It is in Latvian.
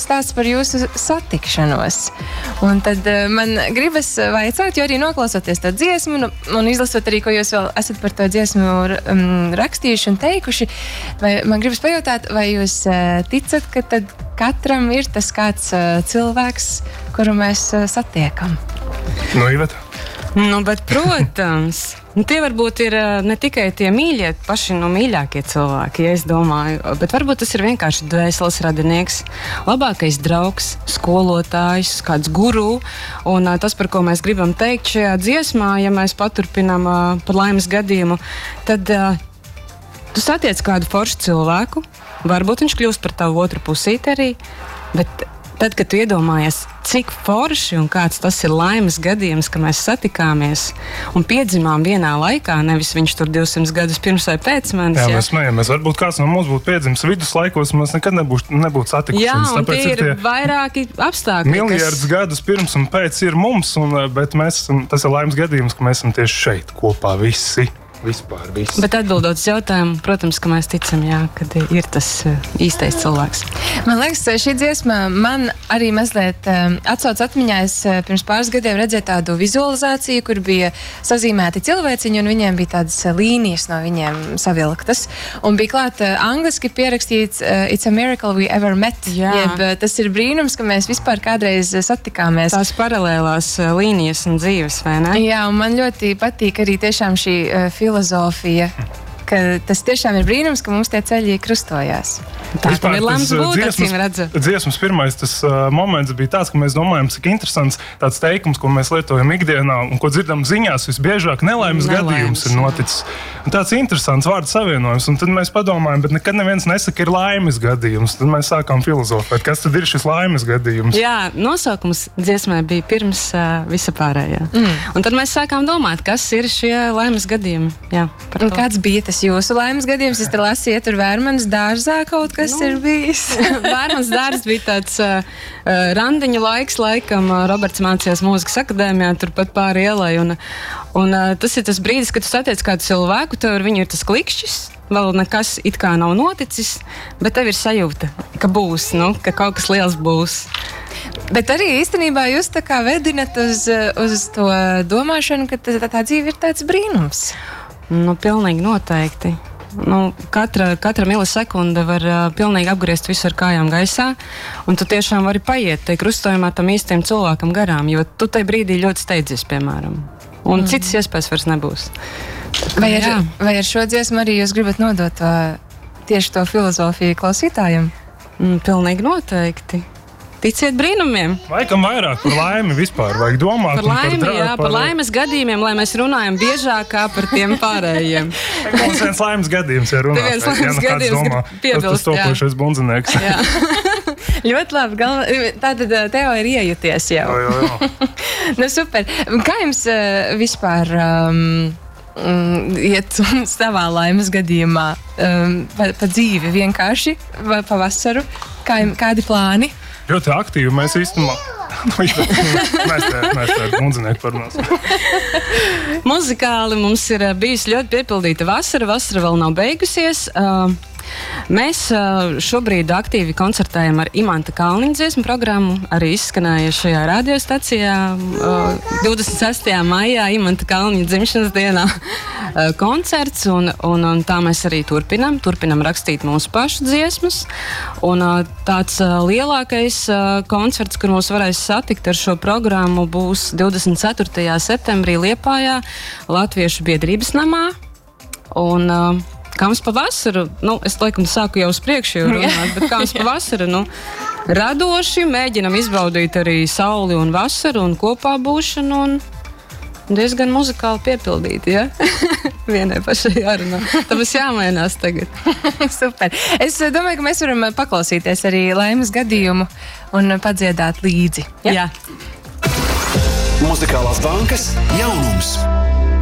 stāsts par jūsu satikšanos. Un tad man gribas vaicāt, jo arī noklausoties to dziesmu un izlasot arī, ko jūs vēl esat par to dziesmu rakstījuši un teikuši, man gribas pajautāt, vai jūs ticat, ka tad katram ir tas kāds cilvēks, kuru mēs satiekam? Iveta? Bet, protams, tie varbūt ir ne tikai tie mīļie, paši mīļākie cilvēki, ja es domāju, bet varbūt tas ir vienkārši dvēseles radinieks, labākais draugs, skolotājs, kāds guru, un tas, par ko mēs gribam teikt šajā dziesmā, ja mēs paturpinām par laimes gadījumu, tad tu satiec kādu foršu cilvēku, varbūt viņš kļūst par tavu otru pusīti arī, bet tad, kad tu iedomājies, cik forši un kāds tas ir laimes gadījums, ka mēs satikāmies un piedzimām vienā laikā, nevis viņš tur 200 gadus pirms vai pēc manis. Jā, mēs smējamies. Varbūt kāds no mums būtu piedzimis viduslaikos, mēs nekad nebūtu satikušies. Jā, un tie ir vairāki apstākļi. Miljardus gadus pirms un pēc ir mums, bet tas ir laimes gadījums, ka mēs esam tieši šeit kopā visi. Vispār viss. Bet atbildot uz jautājumu, protams, ka mēs ticam, jā, kad ir tas īstais cilvēks. Man liekas, šī dziesma man arī mazliet atsauc atmiņā. Es pirms pāris gadiem redzēju tādu vizualizāciju, kur bija sazīmēti cilvēciņi, un viņiem bija tādas līnijas no viņiem savilktas. Un bija klāt angliski pierakstīts It's a miracle we ever met. Jeb, tas ir brīnums, ka mēs vispār kādreiz satikāmies. Tās paralēlās līnijas un dzīves, vai ne? Jā, un man ļoti patīk arī tiešām šī filozofija, ka tas tiešām ir brīnums, ka mums tie ceļi krustojās. Tā ir lemts būt, acīm redzot. Dziesmas pirmais tas moments bija tāds, ka mēs domājam, cik interesants tāds teikums, ko mēs lietojam ikdienā un ko dzirdam ziņās, visbiežāk nelaimes gadījums ir noticis. Un tāds interesants vārdu savienojums. Un tad mēs padomājam, bet nekad neviens nesaka, ir laimes gadījums. Tad mēs sākām filozofēt, kas tad ir šis laimes gadījums. Jā, nosaukums dziesmai bija pirms visa pārējā. Un tad mēs sākām domāt, kas ir šie laimes gadījumi. Jā, un kāds bija tas jūsu laimes gadījums? Es te lasīju, tur Vērmanas dārzā kaut kas ir bijis. Vērmanas dārzs bija tāds randiņu laikam. Roberts mācījās mūzikas akadēmijā, turpat pāri ielai. Un tas ir tas brīdis, kad tu satiec kādu cilvēku, tev ar viņu ir tas klikšķis, vēl nekas it kā nav noticis, bet tev ir sajūta, ka būs, ka kaut kas liels būs. Bet arī īstenībā jūs tā kā vedinat uz to domāšanu, ka tā dzīve ir tāds brīnums. Pilnīgi noteikti. Katra milisekunde var pilnīgi apgriezt visu ar kājām gaisā, un tu tiešām vari paiet tai krustojumā tam īstajam cilvēkam garām, jo tu tai brīdī ļoti steidzies, piemēram. Un citas iespējas vairs nebūs. Vai ar šo dziesmu arī jūs gribat nodot tieši to filozofiju klausītājiem? Pilnīgi noteikti. Ticiet brīnumiem. Laikam vairāk par laimi vispār vajag domāt. Par laimi, par laimes gadījumiem, lai mēs runājam biežāk kā par tiem pārējiem. Mums viens laimes gadījums, ja runāt. Viens laimes gadījums piebilst, tas topošais bundzinieks. Ļoti labi. Tātad tev ir iejuties jau. Jā. Super. Kā jums vispār iet savā laimes gadījumā pa dzīvi vienkārši, pa vasaru? Kādi plāni? Ļoti aktīvi mēs īstenībā. Mēs te bundzinieki parunāsim. Muzikāli mums ir bijusi ļoti piepildīta vasara. Vasara vēl nav beigusies. Mēs šobrīd aktīvi koncertējam ar Imanta Kalniņa dziesmu programmu, arī izskanēja šajā radiostacijā 26. maijā Imanta Kalniņa dzimšanas dienā koncerts, un tā mēs arī turpinam rakstīt mūsu pašu dziesmas, un tāds lielākais koncerts, kur mūs varēs satikt ar šo programmu, būs 24. septembrī Liepājā Latviešu biedrības namā, un kā mums pa vasaru, es laikam sāku jau uz priekšu runāt, bet kā mums pa vasaru, radoši mēģinam izbaudīt arī sauli un vasaru un kopā būšanu un diezgan muzikāli piepildīti, ja? Vienai pašai jārunā. Tam mums jāmainās tagad. Super. Es domāju, ka mēs varam paklausīties arī laimes gadījumu un padziedāt līdzi. Jā. Muzikālās bankas jaunums.